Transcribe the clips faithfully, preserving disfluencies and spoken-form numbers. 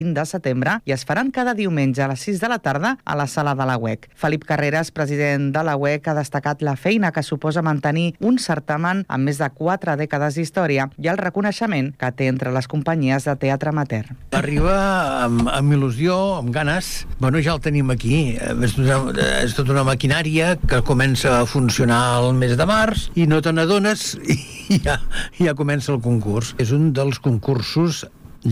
de setembre i es faran cada diumenge a les sis de la tarda a la sala de la U E C. Felip Carreras, president de la U E C, ha destacat la feina que suposa mantenir un certamen amb més de quatre dècades d'història i el reconeixement que té entre les companyies de teatre amateur. Arriba amb, amb il·lusió, amb ganes. Bueno, ja el tenim aquí. És, és tota una maquinària que comença a funcionar el mes de març i no te n'adones i ja, ja comença el concurs. És un dels concursos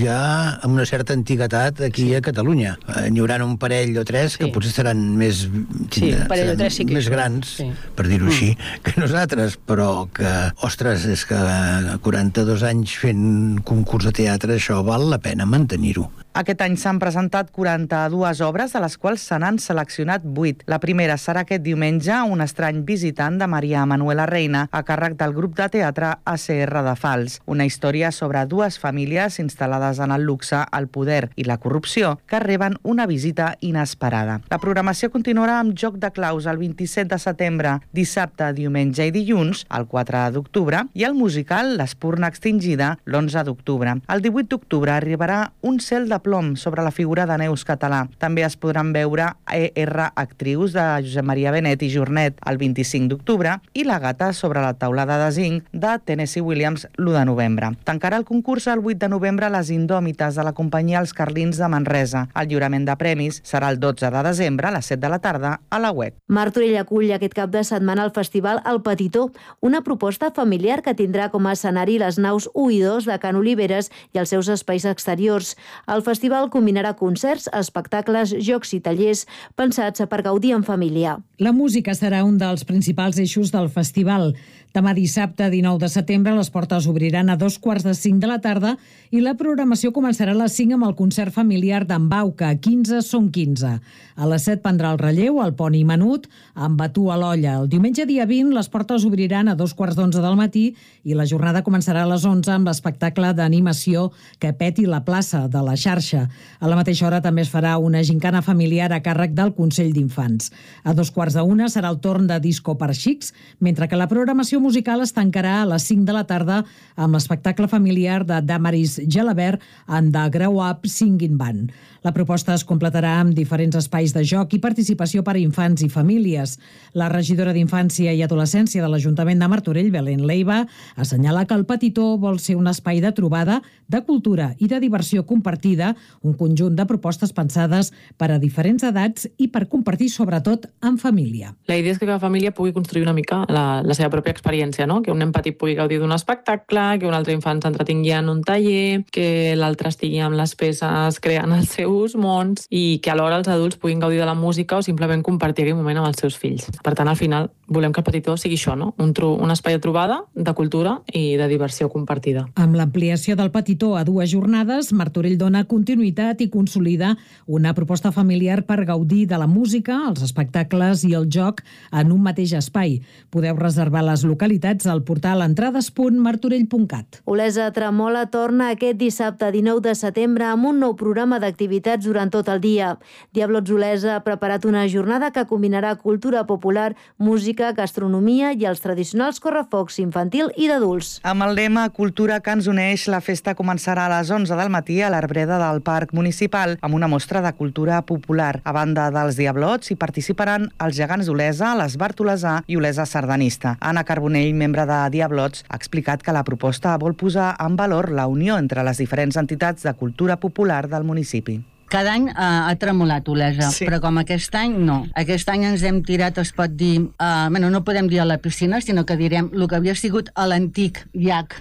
ja amb una certa antiguitat aquí sí. a Catalunya. Eh, n'hi haurà un parell o tres sí. que potser seran més, sí, seran tres sí més grans, sí. per dir-ho mm. així, que nosaltres, però que, ostres, és que quaranta-dos anys fent concurs de teatre, això val la pena mantenir-ho. Aquest any s'han presentat quaranta-dues obres, de les quals se n'han seleccionat vuit. La primera serà aquest diumenge, Un estrany visitant, de Maria Manuela Reina, a càrrec del grup de teatre A C R de Fals. Una història sobre dues famílies instal·lades en el luxe, el poder i la corrupció, que reben una visita inesperada. La programació continuarà amb Joc de claus el vint-i-set de setembre, dissabte, diumenge i dilluns, el quatre d'octubre, i el musical L'Espurna extingida, l'onze d'octubre. El divuit d'octubre arribarà Un cel de plom, sobre la figura de Neus Català. També es podran veure E R Actrius, de Josep Maria Benet i Jornet, el vint-i-cinc d'octubre, i La gata sobre la taulada de zinc, de Tennessee Williams, l'u de novembre. Tancarà el concurs el vuit de novembre Les Indòmites, de la companyia Els Carlins de Manresa. El lliurament de premis serà el dotze de desembre, a les set de la tarda, a la U E C. Martorell acull aquest cap de setmana el festival El Petitó, una proposta familiar que tindrà com a escenari les naus u i dos de Can Oliveres i els seus espais exteriors. El festival combinarà concerts, espectacles, jocs i tallers pensats per gaudir en família. La música serà un dels principals eixos del festival. Demà dissabte, dinou de setembre, les portes obriran a dos quarts de cinc de la tarda i la programació començarà a les cinc amb el concert familiar d'en Bauca, quinze són quinze. A les set prendrà el relleu el Poni Menut amb Batú a l'olla. El diumenge dia vint les portes obriran a dos quarts d'onze del matí i la jornada començarà a les onze amb l'espectacle d'animació Que peti la plaça, de la xarxa. A la mateixa hora també es farà una gincana familiar a càrrec del Consell d'Infants. A dos quarts de una serà el torn de disco per xics, mentre que la programació musical es tancarà a les cinc de la tarda amb l'espectacle familiar de Damaris Gelabert and the Grow Up Singing Band. La proposta es completarà amb diferents espais de joc i participació per a infants i famílies. La regidora d'Infància i Adolescència de l'Ajuntament de Martorell, Belén Leiva, assenyala que el Petitó vol ser un espai de trobada, de cultura i de diversió compartida, un conjunt de propostes pensades per a diferents edats i per compartir sobretot en família. La idea és que cada família pugui construir una mica la, la seva pròpia experiència, no? Que un nen petit pugui gaudir d'un espectacle, que un altre infant s'entretingui en un taller, que l'altre estigui amb les peces creant els seus mons i que alhora els adults puguin gaudir de la música o simplement compartir aquell moment amb els seus fills. Per tant, al final, volem que el Petitó sigui això, no? Un, tro- un espai de trobada, de cultura i de diversió compartida. Amb l'ampliació del Petitó a dues jornades, Martorell dona continuïtat i consolida una proposta familiar per gaudir de la música, els espectacles i el joc en un mateix espai. Podeu reservar les localitats al portal entrades punt martorell punt cat. Olesa Tremola torna aquest dissabte dinou de setembre amb un nou programa d'activitats durant tot el dia. Diablots Olesa ha preparat una jornada que combinarà cultura popular, música, gastronomia i els tradicionals correfocs infantil i d'adults. Amb el lema Cultura que ens uneix, la festa començarà a les onze del matí a l'Arbreda del Parc Municipal amb una mostra de cultura popular. A banda dels Diablots, hi participaran els gegants d'Olesa, l'Esbart Olesà i Olesa Sardanista. Anna Carbonell, membre de Diablots, ha explicat que la proposta vol posar en valor la unió entre les diferents entitats de cultura popular del municipi. Cada any uh, ha tremolat Olesa, sí. Però com aquest any no. Aquest any ens hem tirat, es pot dir, uh, bueno, no podem dir a la piscina, sinó que direm el que havia sigut a l'antic llac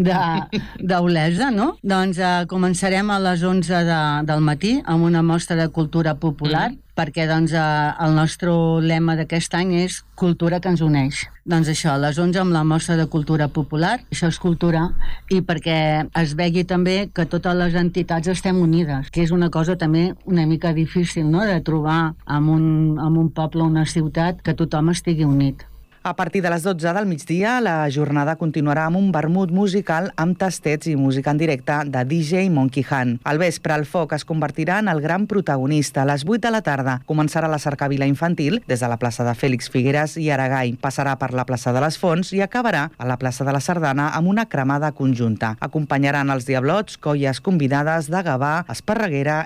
d'Olesa, no? Doncs uh, començarem a les onze de, del matí amb una mostra de cultura popular, mm. perquè doncs, eh, el nostre lema d'aquest any és cultura que ens uneix. Doncs això, a les onze amb la mostra de cultura popular, això és cultura, i perquè es vegi també que totes les entitats estem unides, que és una cosa també una mica difícil, no?, de trobar en un, en un poble o una ciutat que tothom estigui unit. A partir de les dotze del migdia, la jornada continuarà amb un vermut musical amb tastets i música en directe de D J Monkey Han. Al vespre, el foc es convertirà en el gran protagonista. A les vuit de la tarda començarà la cercavila infantil des de la plaça de Fèlix Figueres i Aragai. Passarà per la plaça de les Fonts i acabarà a la plaça de la Sardana amb una cremada conjunta. Acompanyaran els Diablots, colles convidades de Gavà, Esparreguera